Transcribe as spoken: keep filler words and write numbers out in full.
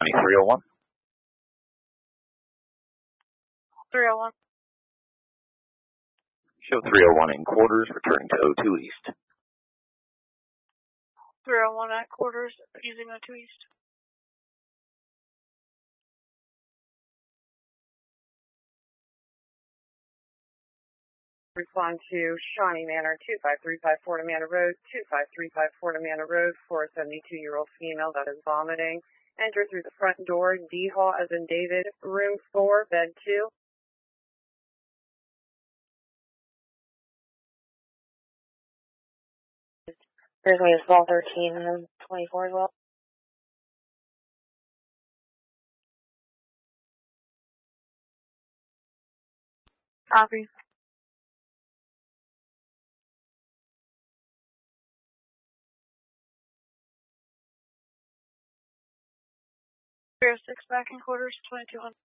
three oh one. three oh one. Show three oh one in quarters, returning to oh two East. three oh one at quarters, using oh two East. Respond to Shawnee Manor, two five three five Fort Amanda Road, two five three five Fort Amanda Road, for a seventy-two-year-old female that is vomiting. Enter through the front door, D Hall as in David, room four, bed two. There's me as well, thirteen and then twenty-four as well. Copy. three oh six back in quarters, twenty-two hundred.